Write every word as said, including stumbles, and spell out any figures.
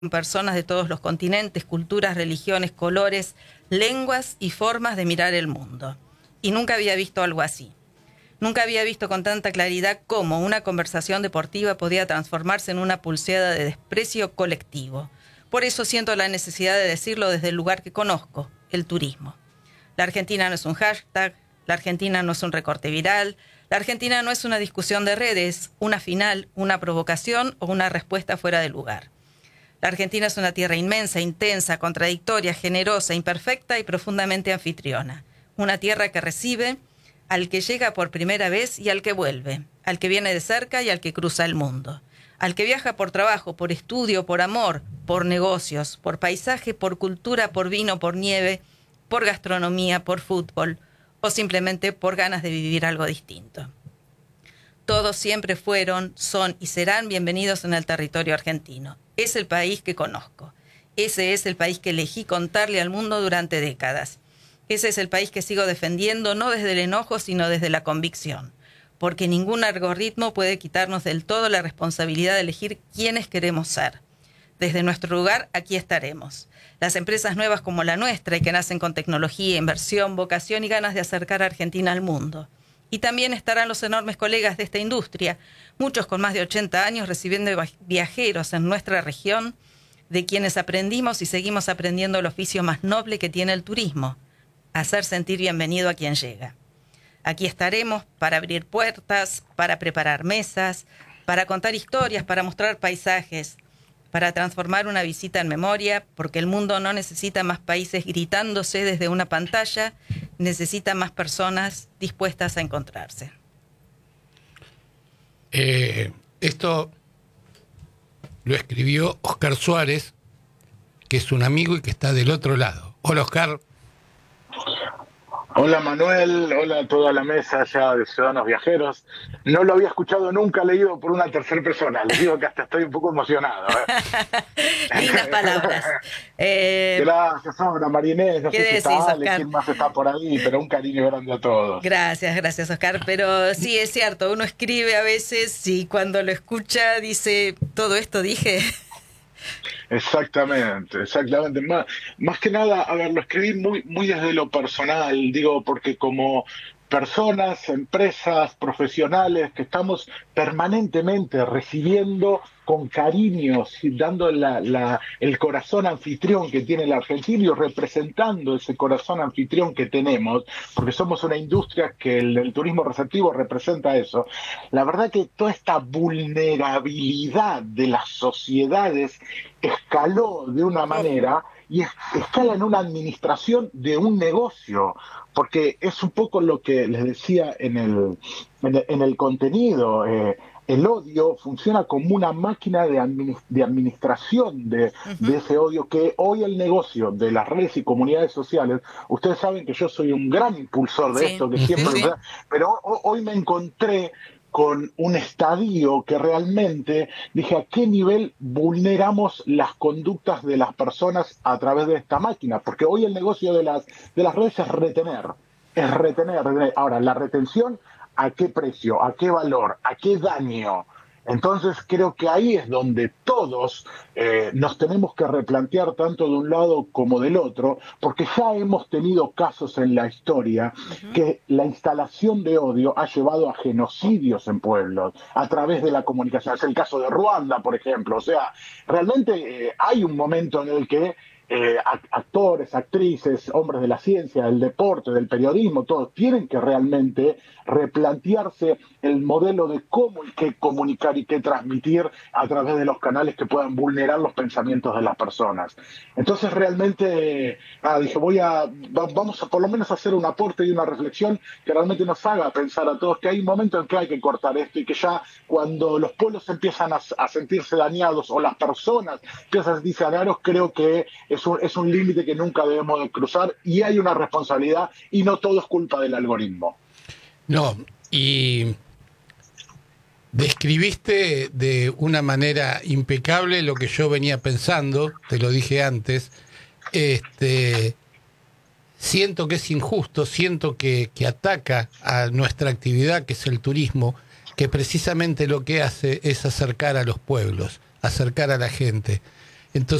personas de todos los continentes, culturas, religiones, colores, lenguas y formas de mirar el mundo. Y nunca había visto algo así. Nunca había visto con tanta claridad cómo una conversación deportiva podía transformarse en una pulseada de desprecio colectivo. Por eso siento la necesidad de decirlo desde el lugar que conozco, el turismo. La Argentina no es un hashtag, la Argentina no es un recorte viral, la Argentina no es una discusión de redes, una final, una provocación o una respuesta fuera de lugar. La Argentina es una tierra inmensa, intensa, contradictoria, generosa, imperfecta y profundamente anfitriona. Una tierra que recibe al que llega por primera vez y al que vuelve, al que viene de cerca y al que cruza el mundo, al que viaja por trabajo, por estudio, por amor, por negocios, por paisaje, por cultura, por vino, por nieve, por gastronomía, por fútbol o simplemente por ganas de vivir algo distinto. Todos siempre fueron, son y serán bienvenidos en el territorio argentino. Es el país que conozco. Ese es el país que elegí contarle al mundo durante décadas. Ese es el país que sigo defendiendo no desde el enojo, sino desde la convicción. Porque ningún algoritmo puede quitarnos del todo la responsabilidad de elegir quiénes queremos ser. Desde nuestro lugar, aquí estaremos. Las empresas nuevas como la nuestra y que nacen con tecnología, inversión, vocación y ganas de acercar a Argentina al mundo. Y también estarán los enormes colegas de esta industria, muchos con más de ochenta años recibiendo viajeros en nuestra región, de quienes aprendimos y seguimos aprendiendo el oficio más noble que tiene el turismo, hacer sentir bienvenido a quien llega. Aquí estaremos para abrir puertas, para preparar mesas, para contar historias, para mostrar paisajes, para transformar una visita en memoria, porque el mundo no necesita más países gritándose desde una pantalla, necesita más personas dispuestas a encontrarse. Eh, esto lo escribió Oscar Suárez, que es un amigo y que está del otro lado. Hola, Oscar. Hola Manuel, hola a toda la mesa ya de Ciudadanos Viajeros. No lo había escuchado nunca leído por una tercera persona. Les digo que hasta estoy un poco emocionado. ¿eh? Lindas palabras. Eh, Gracias, Sandra, Marinés. No sé si está Ale, Oscar? quién más está por ahí, pero un cariño grande a todos. Gracias, gracias Oscar. Pero sí, es cierto, uno escribe a veces y cuando lo escucha dice, ¿todo esto dije? Exactamente, exactamente. Más, más que nada, a ver, lo escribí muy, muy desde lo personal, digo, porque como personas, empresas, profesionales que estamos permanentemente recibiendo con cariño, dando la, la, el corazón anfitrión que tiene el argentino y representando ese corazón anfitrión que tenemos, porque somos una industria que el, el turismo receptivo representa eso. La verdad que toda esta vulnerabilidad de las sociedades escaló de una manera y escala en una administración de un negocio, porque es un poco lo que les decía en el, en el, en el contenido. Eh, el odio funciona como una máquina de, administ- de administración de, uh-huh. de ese odio, que hoy el negocio de las redes y comunidades sociales, ustedes saben que yo soy un gran impulsor de sí. esto, que siempre, sí. pero hoy me encontré con un estadio que realmente dije a qué nivel vulneramos las conductas de las personas a través de esta máquina, porque hoy el negocio de las, de las redes es retener, es retener, retener. Ahora, la retención, ¿a qué precio? ¿A qué valor? ¿A qué daño? Entonces creo que ahí es donde todos eh, nos tenemos que replantear tanto de un lado como del otro, porque ya hemos tenido casos en la historia uh-huh. que la instalación de odio ha llevado a genocidios en pueblos a través de la comunicación. Es el caso de Ruanda, por ejemplo. O sea, realmente eh, hay un momento en el que Eh, actores, actrices, hombres de la ciencia, del deporte, del periodismo, todos tienen que realmente replantearse el modelo de cómo y qué comunicar y qué transmitir a través de los canales que puedan vulnerar los pensamientos de las personas. Entonces realmente, ah, dije, voy a, vamos a por lo menos hacer un aporte y una reflexión que realmente nos haga pensar a todos que hay un momento en que hay que cortar esto y que ya cuando los pueblos empiezan a, a sentirse dañados o las personas empiezan a sentirse dañados, creo que es un, es un límite que nunca debemos de cruzar y hay una responsabilidad y no todo es culpa del algoritmo. No, y describiste de una manera impecable lo que yo venía pensando, te lo dije antes. Este, siento que es injusto, siento que, que ataca a nuestra actividad, que es el turismo, que precisamente lo que hace es acercar a los pueblos, acercar a la gente. Entonces